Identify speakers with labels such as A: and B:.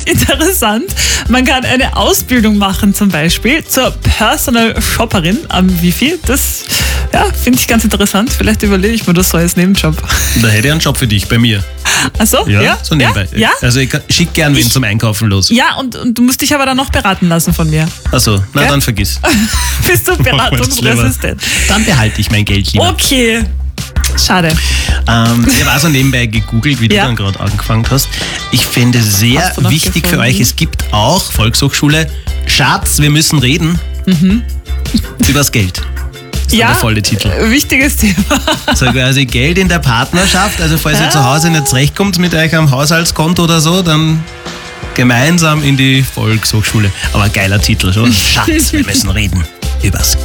A: interessant. Man kann eine Ausbildung machen, zum Beispiel zur Personal Shopperin am Wifi. Das finde ich ganz interessant. Vielleicht überlege ich mir das so als Nebenjob.
B: Da hätte ich einen Job für dich bei mir.
A: Ach so? Ja?
B: So nebenbei.
A: Ja?
B: Also ich schicke gern wen zum Einkaufen los.
A: Ja, und du musst dich aber dann noch beraten lassen von mir.
B: Ach so, na
A: Gell?
B: dann vergiss.
A: Bist du beratungsresistent?
B: Dann behalte ich mein Geld lieber.
A: Okay. Schade.
B: Ich habe auch so nebenbei gegoogelt, wie du dann gerade angefangen hast. Ich finde sehr
A: Hast du noch
B: wichtig für
A: gefunden?
B: euch, es gibt auch Volkshochschule, Schatz, wir müssen reden übers Geld. Das ist der volle Titel.
A: Wichtiges Thema.
B: So quasi Geld in der Partnerschaft, also falls ihr zu Hause nicht zurechtkommt mit euch am Haushaltskonto oder so, dann gemeinsam in die Volkshochschule. Aber geiler Titel schon. Schatz, wir müssen reden übers